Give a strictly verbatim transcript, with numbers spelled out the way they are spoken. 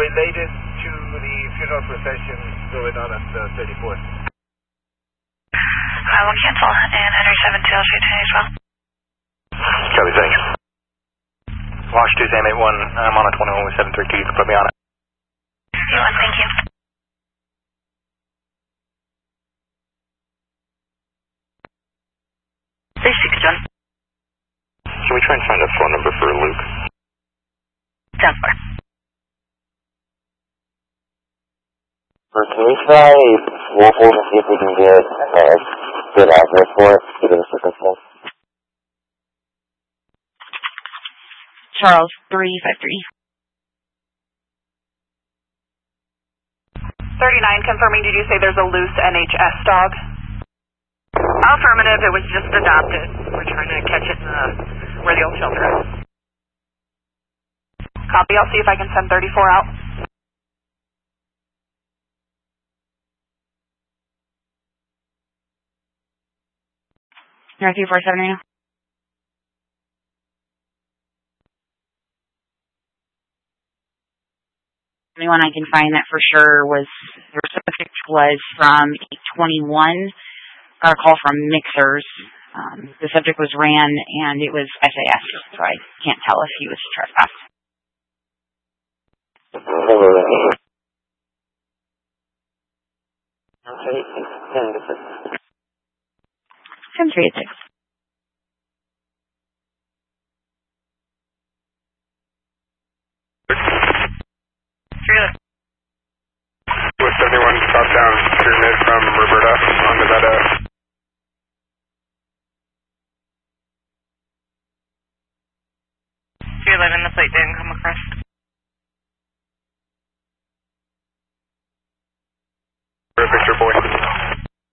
related to the funeral procession going on at uh, thirty-fourth. I will cancel, and Henry seven two, I'll shoot today as well. Copy, thanks. Launch two, Sam eight one, I'm on a twenty-one with seven three two, you can put me on it. eight one, thank you. three six, John. Can we try and find a phone number for Luke? ten four. Can we try Wolford and see if we can get a good address for it, given the circumstance? Charles, three five three. thirty-nine, confirming, did you say there's a loose N H S dog? Affirmative, it was just adopted. We're trying to catch it in the, where the old shelter is. Copy, I'll see if I can send thirty-four out. North two four seven right now. The only one I can find that for sure was, the subject was from eight twenty-one, got a call from Mixers. Um, the subject was ran, and it was S A S, so I can't tell if he was trespassed. ten three eight six. With seventy-one southbound Pyramid from Roberta on Nevada. two eleven, the plate didn't come across. Victor Boy.